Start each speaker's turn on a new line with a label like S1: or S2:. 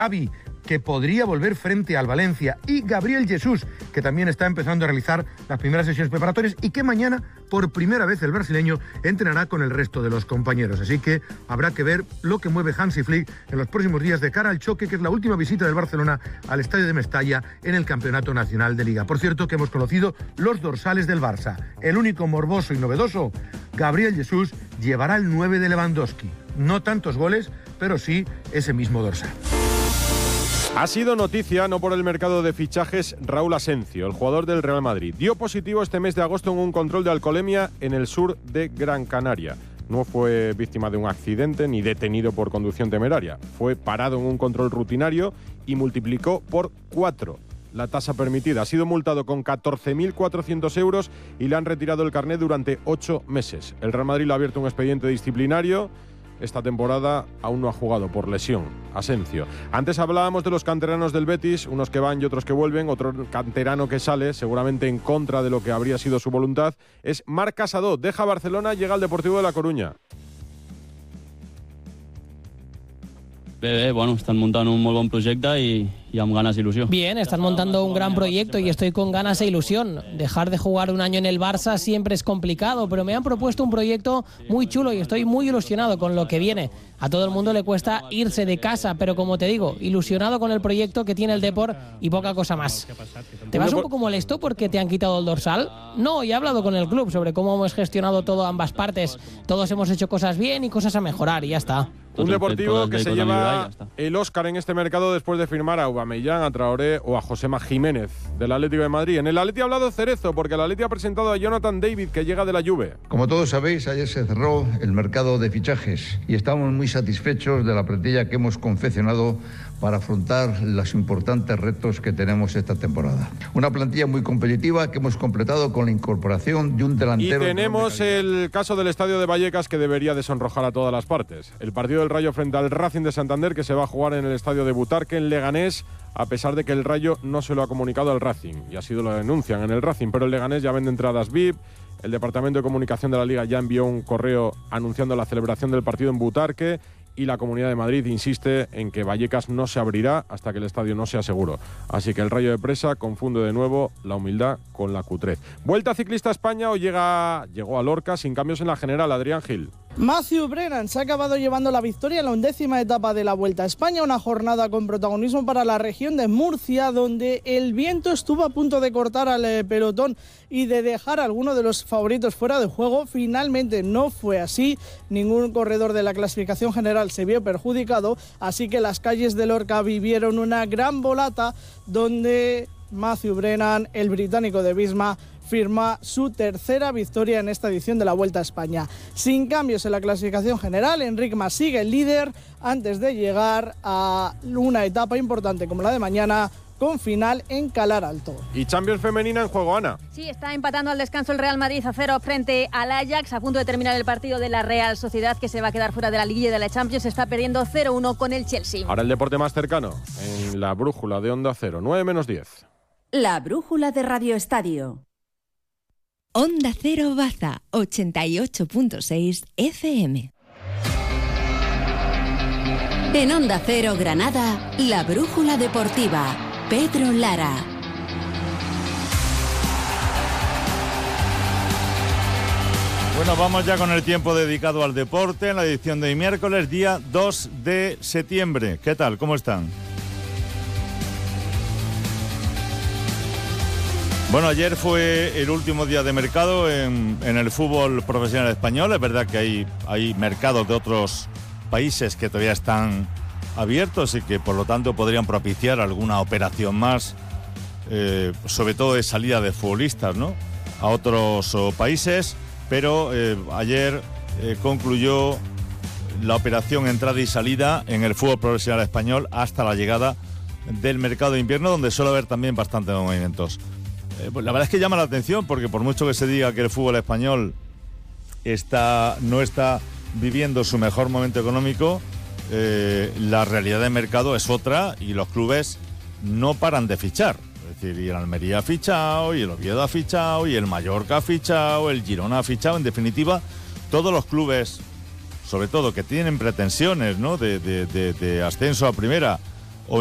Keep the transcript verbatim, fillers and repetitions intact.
S1: Xavi, que podría volver frente al Valencia, y Gabriel Jesús, que también está empezando a realizar las primeras sesiones preparatorias y que mañana, por primera vez, el brasileño entrenará con el resto de los compañeros. Así que habrá que ver lo que mueve Hansi Flick en los próximos días de cara al choque, que es la última visita del Barcelona al estadio de Mestalla en el Campeonato Nacional de Liga. Por cierto, que hemos conocido los dorsales del Barça. El único morboso y novedoso, Gabriel Jesús, llevará el nueve de Lewandowski. No tantos goles, pero sí ese mismo dorsal.
S2: Ha sido noticia, no por el mercado de fichajes, Raúl Asencio, el jugador del Real Madrid. Dio positivo este mes de agosto en un control de alcoholemia en el sur de Gran Canaria. No fue víctima de un accidente ni detenido por conducción temeraria. Fue parado en un control rutinario y multiplicó por cuatro la tasa permitida. Ha sido multado con catorce mil cuatrocientos euros y le han retirado el carnet durante ocho meses. El Real Madrid le ha abierto un expediente disciplinario. Esta temporada aún no ha jugado por lesión, Asencio. Antes hablábamos de los canteranos del Betis, unos que van y otros que vuelven. Otro canterano que sale, seguramente en contra de lo que habría sido su voluntad, es Marc Casadó. Deja Barcelona, llega al Deportivo de La Coruña.
S3: Bé, bé, bueno, estan muntant un molt bon projecte i, y amb ganas e ilusión.
S4: Bien, están montando un gran proyecto y estoy con ganas e ilusión. Dejar de jugar un año en el Barça siempre es complicado, pero me han propuesto un proyecto muy chulo y estoy muy ilusionado con lo que viene. A todo el mundo le cuesta irse de casa, pero como te digo, ilusionado con el proyecto que tiene el Depor y poca cosa más. ¿Te vas un poco molesto porque te han quitado el dorsal? No, y he hablado con el club sobre cómo hemos gestionado todo ambas partes. Todos hemos hecho cosas bien y cosas a mejorar y ya está.
S2: Un Deportivo que se lleva el Óscar en este mercado después de firmar a Aubameyang, a Traoré o a Josema Jiménez del Atlético de Madrid. En el Atleti ha hablado Cerezo porque el Atleti ha presentado a Jonathan David, que llega de la Juve.
S5: Como todos sabéis, ayer se cerró el mercado de fichajes y estamos muy satisfechos de la plantilla que hemos confeccionado para afrontar los importantes retos que tenemos esta temporada. Una plantilla muy competitiva que hemos completado con la incorporación de un delantero.
S2: Y tenemos el caso del Estadio de Vallecas, que debería desonrojar a todas las partes. El partido del Rayo frente al Racing de Santander, que se va a jugar en el Estadio de Butarque, en Leganés, a pesar de que el Rayo no se lo ha comunicado al Racing, y así lo denuncian en el Racing, pero el Leganés ya vende entradas V I P. El Departamento de Comunicación de la Liga ya envió un correo anunciando la celebración del partido en Butarque, y la Comunidad de Madrid insiste en que Vallecas no se abrirá hasta que el estadio no sea seguro. Así que el Rayo de Presa confunde de nuevo la humildad con la cutrez. Vuelta Ciclista a España, o llega, llegó a Lorca sin cambios en la general. Adrián Gil.
S6: Matthew Brennan se ha acabado llevando la victoria en la undécima etapa de la Vuelta a España, una jornada con protagonismo para la región de Murcia, donde el viento estuvo a punto de cortar al pelotón y de dejar a alguno de los favoritos fuera de juego. Finalmente no fue así, ningún corredor de la clasificación general se vio perjudicado, así que las calles de Lorca vivieron una gran volata donde Matthew Brennan, el británico de Visma, firma su tercera victoria en esta edición de la Vuelta a España. Sin cambios en la clasificación general, Enric Mas sigue el líder antes de llegar a una etapa importante como la de mañana, con final en Calar Alto.
S2: Y Champions femenina en juego, Ana.
S7: Sí, está empatando al descanso el Real Madrid a cero frente al Ajax, a punto de terminar el partido de la Real Sociedad, que se va a quedar fuera de la liguilla de la Champions. Está perdiendo cero uno con el Chelsea.
S2: Ahora el deporte más cercano, en la brújula de Onda Cero, nueve menos diez.
S8: La brújula de Radio Estadio. Onda Cero Baza, ochenta y ocho punto seis F M. En Onda Cero Granada, la brújula deportiva. Pedro Lara.
S9: Bueno, vamos ya con el tiempo dedicado al deporte en la edición de hoy miércoles, día dos de septiembre. ¿Qué tal? ¿Cómo están? Bueno, ayer fue el último día de mercado en, en el fútbol profesional español. Es verdad que hay, hay mercados de otros países que todavía están abiertos y que por lo tanto podrían propiciar alguna operación más, eh, sobre todo de salida de futbolistas, ¿no?, a otros oh, países, pero eh, ayer eh, concluyó la operación entrada y salida en el fútbol profesional español hasta la llegada del mercado de invierno, donde suele haber también bastantes movimientos. Eh, pues la verdad es que llama la atención, porque por mucho que se diga que el fútbol español está, no está viviendo su mejor momento económico, Eh, la realidad del mercado es otra y los clubes no paran de fichar. Es decir, y el Almería ha fichado, y el Oviedo ha fichado, y el Mallorca ha fichado, el Girona ha fichado. En definitiva, todos los clubes, sobre todo que tienen pretensiones, ¿no?, de, de, de, de ascenso a primera